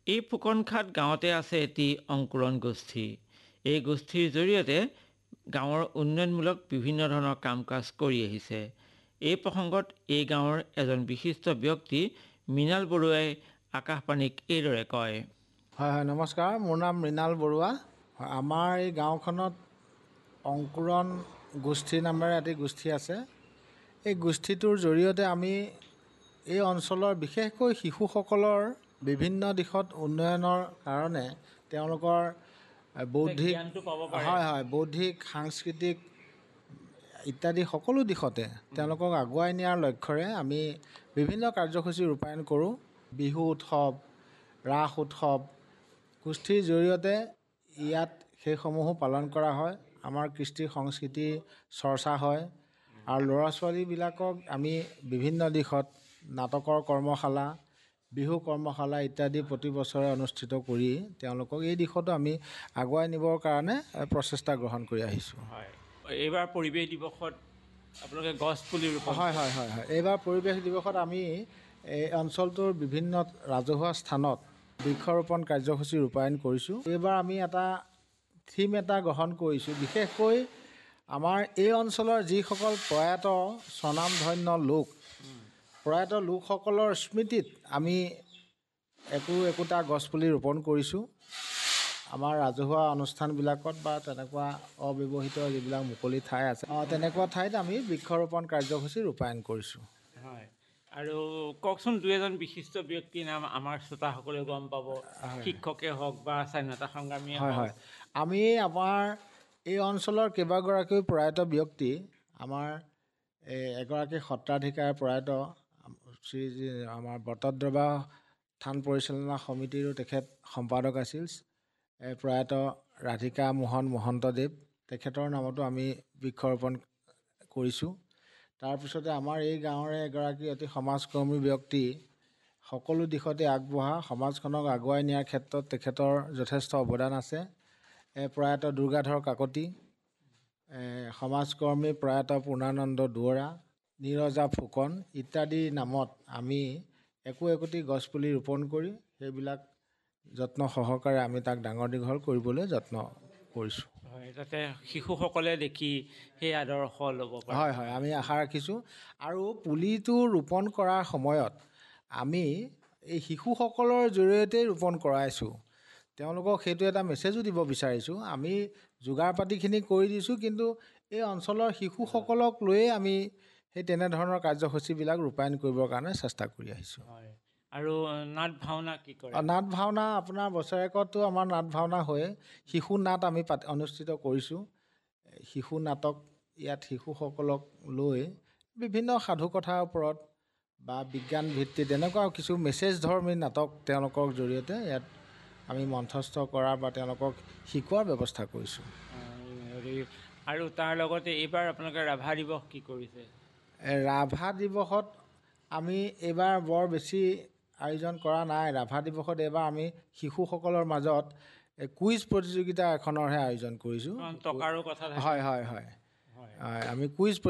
এই ফুকনখাট গাঁৱতে আছে এটি অংকুৰণ গোষ্ঠী। এই গোষ্ঠীৰ জৰিয়তে গাঁৱৰ উন্নয়নমূলক বিভিন্ন ধৰণৰ কাম কাজ কৰি আহিছে। এই প্ৰসংগত এই গাঁৱৰ এজন বিশিষ্ট ব্যক্তি মৃণাল বৰুৱাই আকাশবাণীক এইদৰে কয়। হয়, নমস্কাৰ। মোৰ নাম মৃণাল বৰুৱা। আমাৰ এই গাঁওখনত অংকুৰণ গোষ্ঠী নামেৰে এটি গোষ্ঠী আছে। এই গোষ্ঠীটোৰ জৰিয়তে আমি এই অঞ্চলৰ বিশেষকৈ শিশুসকলৰ বিভিন্ন দিশত উন্নয়নৰ কাৰণে তেওঁলোকৰ বৌদ্ধিক বৌদ্ধিক, সাংস্কৃতিক ইত্যাদি সকলো দিশতে তেওঁলোকক আগুৱাই নিয়াৰ লক্ষ্যৰে আমি বিভিন্ন কাৰ্যসূচী ৰূপায়ণ কৰোঁ। বিহু উৎসৱ, ৰাস উৎসৱ, গোষ্ঠীৰ জৰিয়তে ইয়াত সেইসমূহো পালন কৰা হয়। আমাৰ কৃষ্টি সংস্কৃতি চৰ্চা হয় আৰু ল'ৰা ছোৱালীবিলাকক আমি বিভিন্ন দিশত নাটকৰ কৰ্মশালা, বিহু কৰ্মশালা ইত্যাদি প্ৰতি বছৰে অনুষ্ঠিত কৰি তেওঁলোকক এই দিশতো আমি আগুৱাই নিবৰ কাৰণে প্ৰচেষ্টা গ্ৰহণ কৰি আহিছোঁ। হয়, এইবাৰ পৰিৱেশ দিৱসত আপোনালোকে গছ পুলি ৰোপণ হয়। এইবাৰ পৰিৱেশ দিৱসত আমি এই অঞ্চলটোৰ বিভিন্ন ৰাজহুৱা স্থানত বৃক্ষৰোপণ কাৰ্যসূচী ৰূপায়ণ কৰিছোঁ। এইবাৰ আমি থিম এটা গ্ৰহণ কৰিছোঁ। বিশেষকৈ আমাৰ এই অঞ্চলৰ যিসকল প্ৰয়াত স্বনামধন্য প্ৰয়াত লোকসকলৰ স্মৃতিত আমি একোটা গছপুলি ৰোপণ কৰিছোঁ। আমাৰ ৰাজহুৱা অনুষ্ঠানবিলাকত বা তেনেকুৱা অব্যৱহৃত যিবিলাক মুকলি ঠাই আছে তেনেকুৱা ঠাইত আমি বৃক্ষৰোপণ কাৰ্যসূচী ৰূপায়ণ কৰিছোঁ। হয়, আৰু কওকচোন দুই এজন বিশিষ্ট ব্যক্তিৰ নাম আমাৰ শ্ৰোতাসকলে গম পাব, শিক্ষকে হওক বা স্বাধীনতা সংগ্ৰামীয়ে হওক। হয়, আমি আমাৰ এই অঞ্চলৰ কেইবাগৰাকীও প্ৰয়াত ব্যক্তি, আমাৰ এগৰাকী সত্ৰাধিকাৰ প্ৰয়াত আমাৰ বটদ্ৰৱা থান পৰিচালনা সমিতিৰো তেখেত সম্পাদক আছিল, প্ৰয়াত ৰাধিকা মোহন মহন্তদেৱ, তেখেতৰ নামতো আমি বৃক্ষৰোপণ কৰিছোঁ। তাৰপিছতে আমাৰ এই গাঁৱৰে এগৰাকী অতি সমাজকৰ্মী ব্যক্তি, সকলো দিশতে আগবঢ়া, সমাজখনক আগুৱাই নিয়াৰ ক্ষেত্ৰত তেখেতৰ যথেষ্ট অৱদান আছে, প্ৰয়াত দুৰ্গাধৰ কাকতি, সমাজকৰ্মী প্ৰয়াত পূৰ্ণানন্দ দুৱৰা, নীৰজা ফুকন ইত্যাদিৰ নামত আমি একোটি গছপুলি ৰোপণ কৰি সেইবিলাক যত্ন সহকাৰে আমি তাক ডাঙৰ দীঘল কৰিবলৈ যত্ন কৰিছোঁ। হয়, যাতে শিশুসকলে দেখি সেই আদৰ্শ ল'ব পাৰে। হয়, আমি আশা ৰাখিছোঁ। আৰু পুলিটো ৰোপণ কৰাৰ সময়ত আমি এই শিশুসকলৰ জৰিয়তেই ৰোপণ কৰাইছোঁ। তেওঁলোকক সেইটো এটা মেছেজো দিব বিচাৰিছোঁ। আমি যোগাৰ পাতিখিনি কৰি দিছোঁ, কিন্তু এই অঞ্চলৰ শিশুসকলক লৈয়ে আমি সেই তেনেধৰণৰ কাৰ্যসূচীবিলাক ৰূপায়ণ কৰিবৰ কাৰণে চেষ্টা কৰি আহিছোঁ। হয়, আৰু নাট ভাওনা কি কৰে? নাট ভাওনা আপোনাৰ বছৰেকতো আমাৰ নাট ভাওনা হয়। শিশু নাট আমি অনুষ্ঠিত কৰিছোঁ। শিশু নাটক ইয়াত শিশুসকলক লৈ বিভিন্ন সাধুকথাৰ ওপৰত বা বিজ্ঞান ভিত্তিত এনেকুৱা কিছু মেছেজ ধৰ্মী নাটক তেওঁলোকৰ জৰিয়তে ইয়াত আমি মঞ্চস্থ কৰাৰ বা তেওঁলোকক শিকোৱাৰ ব্যৱস্থা কৰিছোঁ। আৰু তাৰ লগতে এইবাৰ আপোনালোকে ৰাভা দিৱস কি কৰিছে? ৰাভা দিৱসত আমি এইবাৰ বৰ বেছি আয়োজন কৰা নাই। ৰাভা দিৱসত এইবাৰ আমি শিশুসকলৰ মাজত কুইজ প্ৰতিযোগিতা এখনৰহে আয়োজন কৰিছোঁ। টকাৰো কথা থাকে। হয়, আমি কুইজ